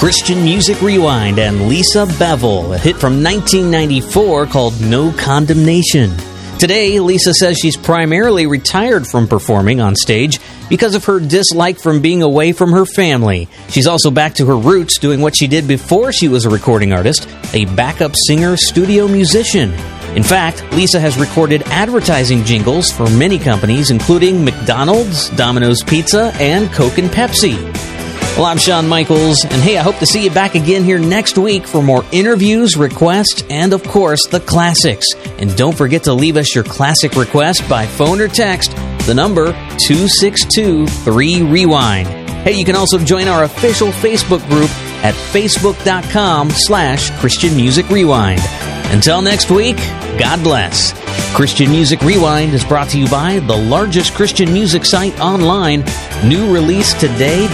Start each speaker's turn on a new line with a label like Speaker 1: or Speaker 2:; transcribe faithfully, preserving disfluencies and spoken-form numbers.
Speaker 1: Christian Music Rewind and Lisa Bevel, a hit from nineteen ninety-four called No Condemnation. Today, Lisa says she's primarily retired from performing on stage because of her dislike from being away from her family. She's also back to her roots, doing what she did before she was a recording artist, a backup singer, studio musician. In fact, Lisa has recorded advertising jingles for many companies, including McDonald's, Domino's Pizza, and Coke and Pepsi. Well, I'm Shawn Michaels, and hey, I hope to see you back again here next week for more interviews, requests, and of course, the classics. And don't forget to leave us your classic request by phone or text, the number two six two three rewind. Hey, you can also join our official Facebook group at facebook.com slash Christian Music Rewind. Until next week, God bless. Christian Music Rewind is brought to you by the largest Christian music site online, new release today.